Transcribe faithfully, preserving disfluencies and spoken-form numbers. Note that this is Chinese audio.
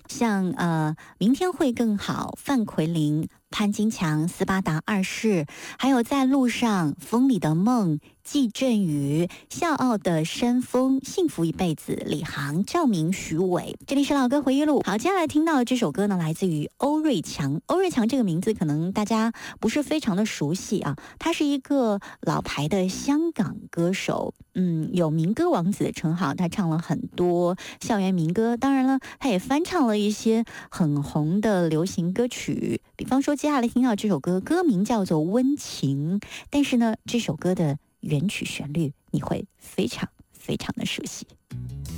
像呃明天会更好、范奎林、潘金强、斯巴达二世，还有在路上、风里的梦、季振宇、笑傲的山峰、幸福一辈子、李航、赵明、徐伟。这里是老歌回忆录。好，接下来听到的这首歌呢，来自于欧瑞强。欧瑞强这个名字可能大家不是非常的熟悉啊，他是一个老牌的香港歌手，嗯，有民歌王子的称号。他唱了很多校园民歌，当然了，他也翻唱了一些很红的流行歌曲，比方说接下来听到这首歌，歌名叫做《温情》，但是呢，这首歌的原曲旋律你会非常非常的熟悉。